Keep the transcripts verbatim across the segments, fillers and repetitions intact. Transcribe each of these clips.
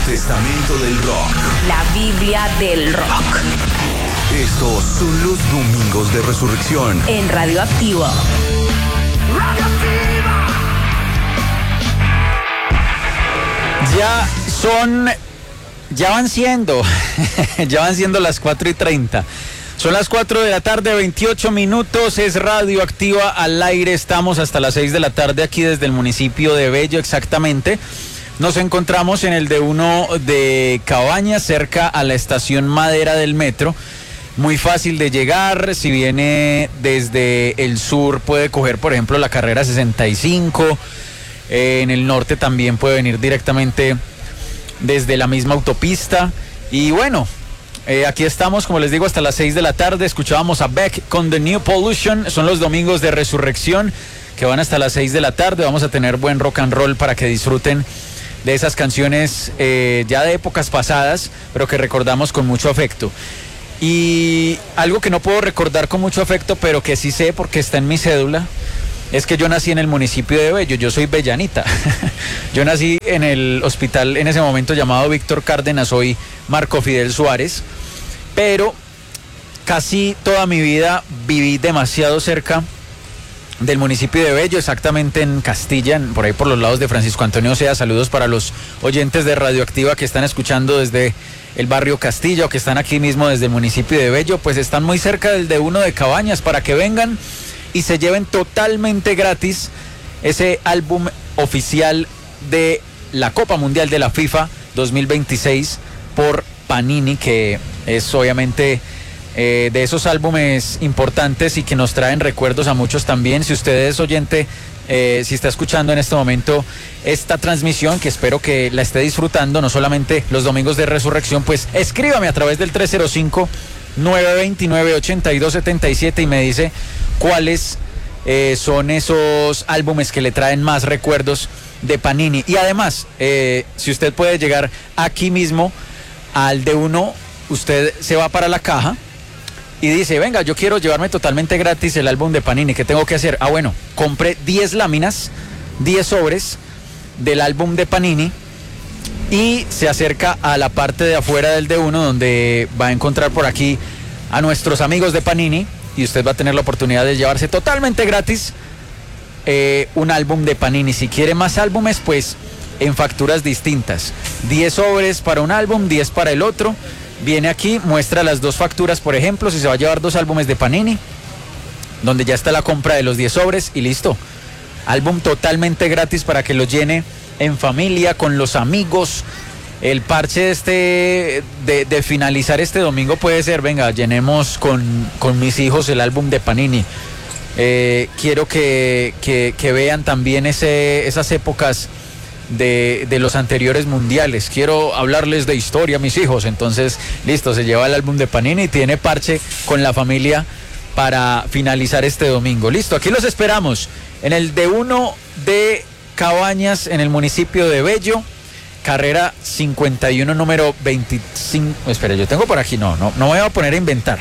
Testamento del Rock. La Biblia del Rock. Estos son los Domingos de Resurrección. En Radioactivo. Ya son, ya van siendo, ya van siendo las cuatro y treinta. Son las cuatro de la tarde, veintiocho minutos, es Radioactiva al aire, estamos hasta las seis de la tarde aquí desde el municipio de Bello exactamente. Nos encontramos en el D uno de Cabañas, cerca a la estación Madera del metro. Muy fácil de llegar, si viene desde el sur puede coger por ejemplo la carrera sesenta y cinco, eh, en el norte también puede venir directamente desde la misma autopista. Y bueno, eh, aquí estamos como les digo hasta las seis de la tarde, escuchábamos a Beck con The New Pollution, son los Domingos de Resurrección que van hasta las seis de la tarde, vamos a tener buen rock and roll para que disfruten de esas canciones eh, ya de épocas pasadas, pero que recordamos con mucho afecto. Y algo que no puedo recordar con mucho afecto, pero que sí sé porque está en mi cédula, es que yo nací en el municipio de Bello, yo soy bellanita. Yo nací en el hospital en ese momento llamado Víctor Cárdenas, hoy Marco Fidel Suárez, pero casi toda mi vida viví demasiado cerca del municipio de Bello, exactamente en Castilla, en, por ahí por los lados de Francisco Antonio Sea. Saludos para los oyentes de Radioactiva que están escuchando desde el barrio Castilla o que están aquí mismo desde el municipio de Bello, pues están muy cerca del D uno de Cabañas para que vengan y se lleven totalmente gratis ese álbum oficial de la Copa Mundial de la FIFA dos mil veintiséis por Panini, que es obviamente Eh, de esos álbumes importantes y que nos traen recuerdos a muchos también. Si usted es oyente, eh, si está escuchando en este momento esta transmisión, que espero que la esté disfrutando, no solamente los Domingos de Resurrección, pues escríbame a través del tres cero cinco, nueve dos nueve, ocho dos siete siete y me dice cuáles eh, son esos álbumes que le traen más recuerdos de Panini. Y además, eh, si usted puede llegar aquí mismo al D uno, usted se va para la caja y dice, venga, yo quiero llevarme totalmente gratis el álbum de Panini, ¿qué tengo que hacer? Ah, bueno, compré diez láminas, diez sobres del álbum de Panini y se acerca a la parte de afuera del D uno donde va a encontrar por aquí a nuestros amigos de Panini y usted va a tener la oportunidad de llevarse totalmente gratis eh, un álbum de Panini. Si quiere más álbumes, pues en facturas distintas, diez sobres para un álbum, diez para el otro. Viene aquí, muestra las dos facturas, por ejemplo, si se va a llevar dos álbumes de Panini, donde ya está la compra de los diez sobres y listo. Álbum totalmente gratis para que lo llene en familia, con los amigos. El parche de, este, de, de finalizar este domingo puede ser, venga, llenemos con, con mis hijos el álbum de Panini. Eh, quiero que, que, que vean también ese, esas épocas De, de los anteriores mundiales. Quiero hablarles de historia a mis hijos. Entonces, listo, se lleva el álbum de Panini y tiene parche con la familia para finalizar este domingo. Listo, aquí los esperamos en el D uno de Cabañas, en el municipio de Bello, carrera cincuenta y uno, número veinticinco. Espera, yo tengo por aquí, no, no, no me voy a poner a inventar.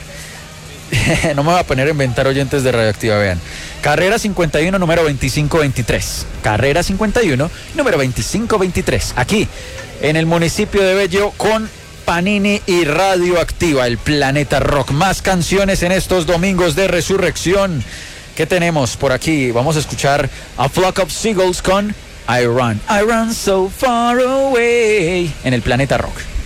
No me voy a poner a inventar, oyentes de Radioactiva, vean. Carrera cincuenta y uno, número veinticinco veintitrés. Carrera cincuenta y uno, número veinticinco veintitrés. Aquí, en el municipio de Bello, con Panini y Radioactiva, el planeta rock. Más canciones en estos Domingos de Resurrección. ¿Qué tenemos por aquí? Vamos a escuchar a Flock of Seagulls con I Run. I Run So Far Away en el planeta rock.